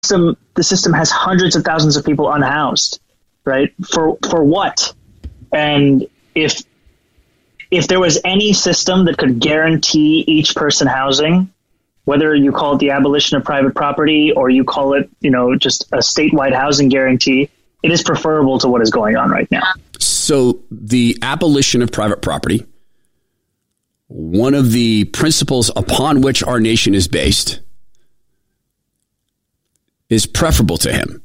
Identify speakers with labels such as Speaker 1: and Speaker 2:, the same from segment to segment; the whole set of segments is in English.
Speaker 1: the system has hundreds of thousands of people unhoused, right? For what? And if there was any system that could guarantee each person housing, whether you call it the abolition of private property or you call it, just a statewide housing guarantee, it is preferable to what is going on right now.
Speaker 2: So the abolition of private property, one of the principles upon which our nation is based, is preferable to him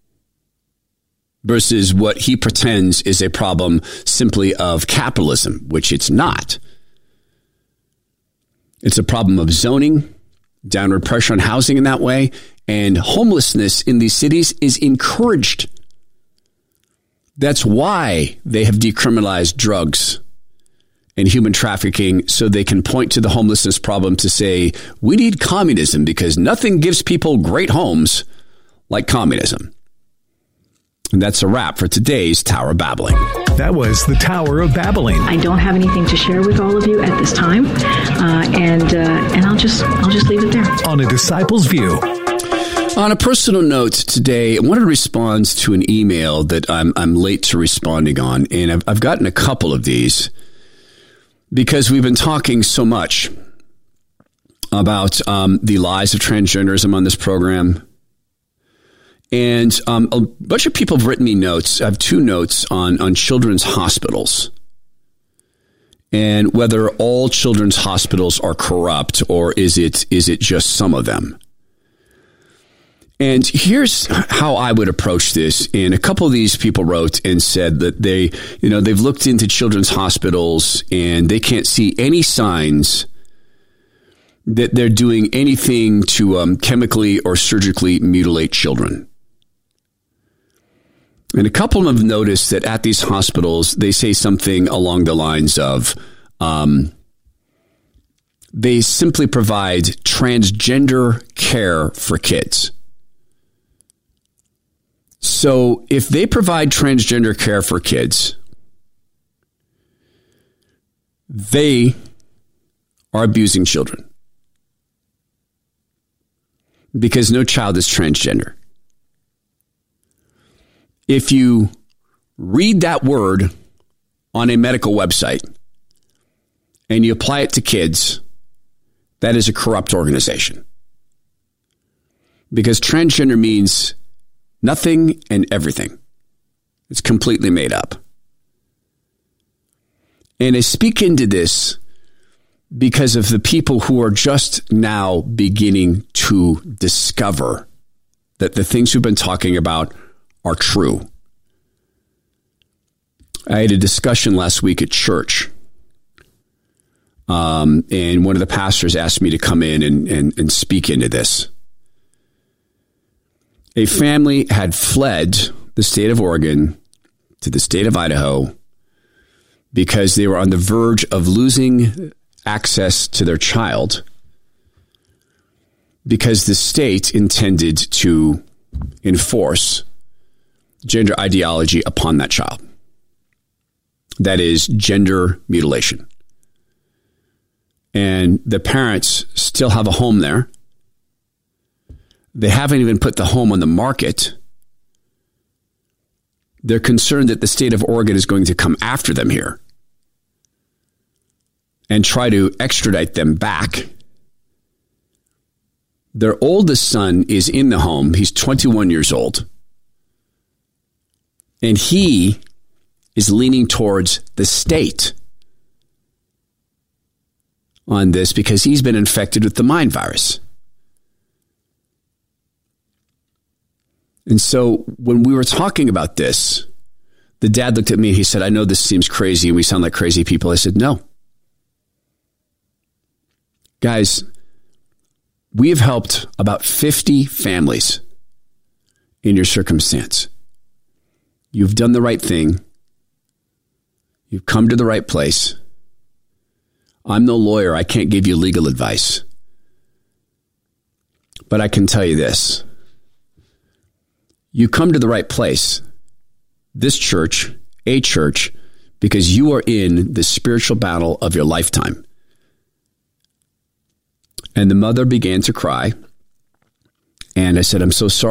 Speaker 2: versus what he pretends is a problem simply of capitalism, which it's not. It's a problem of zoning, downward pressure on housing in that way, and homelessness in these cities is encouraged. That's why they have decriminalized drugs and human trafficking, so they can point to the homelessness problem to say, we need communism because nothing gives people great homes like communism. And that's a wrap for today's Tower of Babbling.
Speaker 3: That was the Tower of Babbling.
Speaker 4: I don't have anything to share with all of you at this time, and I'll just leave it there.
Speaker 3: On A Disciple's View.
Speaker 2: On a personal note today, I wanted to respond to an email that I'm late to responding on, and I've gotten a couple of these because we've been talking so much about the lies of transgenderism on this program. And a bunch of people have written me notes. I have 2 notes on children's hospitals and whether all children's hospitals are corrupt or is it just some of them. And here's how I would approach this. And a couple of these people wrote and said that they've looked into children's hospitals and they can't see any signs that they're doing anything to chemically or surgically mutilate children. And a couple of them have noticed that at these hospitals, they say something along the lines of they simply provide transgender care for kids. So if they provide transgender care for kids, they are abusing children because no child is transgender. If you read that word on a medical website and you apply it to kids, that is a corrupt organization. Because transgender means nothing and everything. It's completely made up. And I speak into this because of the people who are just now beginning to discover that the things we've been talking about are true. I had a discussion last week at church, and one of the pastors asked me to come in and speak into this. A family had fled the state of Oregon to the state of Idaho because they were on the verge of losing access to their child because the state intended to enforce gender ideology upon that child. That is gender mutilation. And the parents still have a home there. They haven't even put the home on the market. They're concerned that the state of Oregon is going to come after them here and try to extradite them back. Their oldest son is in the home. He's 21 years old. And he is leaning towards the state on this because he's been infected with the mind virus. And so when we were talking about this, the dad looked at me. He said, I know this seems crazy and we sound like crazy people. I said, no. Guys, we have helped about 50 families in your circumstance. You've done the right thing. You've come to the right place. I'm no lawyer. I can't give you legal advice. But I can tell you this. You come to the right place, this church, a church, because you are in the spiritual battle of your lifetime. And the mother began to cry. And I said, I'm so sorry.